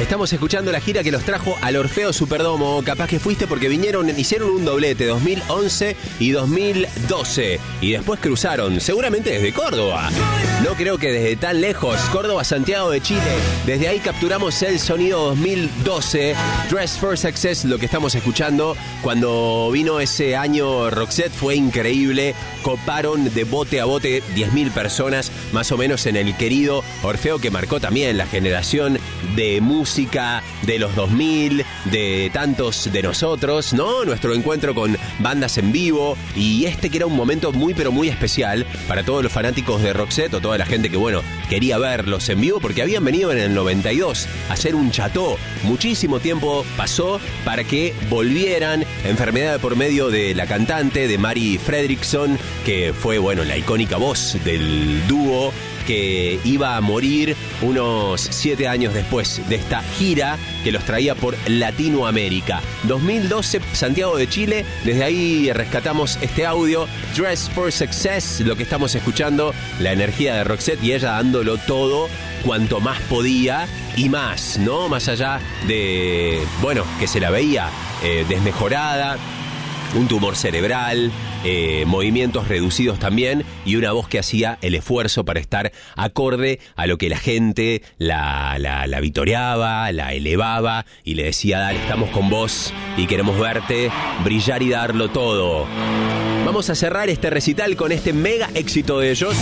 Estamos escuchando la gira que los trajo al Orfeo Superdomo. Capaz que fuiste porque hicieron un doblete 2011 y 2012. Y después cruzaron, seguramente desde Córdoba. No creo que desde tan lejos. Córdoba, Santiago de Chile. Desde ahí capturamos el sonido 2012. Dress for Success, lo que estamos escuchando. Cuando vino ese año Roxette fue increíble. Coparon de bote a bote 10.000 personas, más o menos, en el querido Orfeo, que marcó también la generación de música de los 2000, de tantos de nosotros, ¿no? Nuestro encuentro con bandas en vivo, y que era un momento muy pero muy especial para todos los fanáticos de Roxette, o toda la gente que, bueno, quería verlos en vivo, porque habían venido en el 92 a hacer un cható. Muchísimo tiempo pasó para que volvieran. Enfermedad de por medio de la cantante, de Mari Fredriksson, que fue, bueno, la icónica voz del dúo, que iba a morir unos 7 años después de esta gira que los traía por Latinoamérica. 2012, Santiago de Chile. Desde ahí rescatamos este audio, Dress for Success, lo que estamos escuchando, la energía de Roxette y ella dándolo todo cuanto más podía y más, ¿no? Más allá de, bueno, que se la veía desmejorada, un tumor cerebral, movimientos reducidos también, y una voz que hacía el esfuerzo para estar acorde a lo que la gente la vitoreaba, la elevaba y le decía: dale, estamos con vos y queremos verte brillar y darlo todo. Vamos a cerrar este recital con este mega éxito de ellos.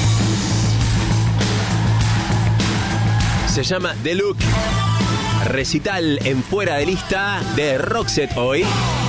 Se llama The Look. Recital en Fuera de Lista de Roxette hoy.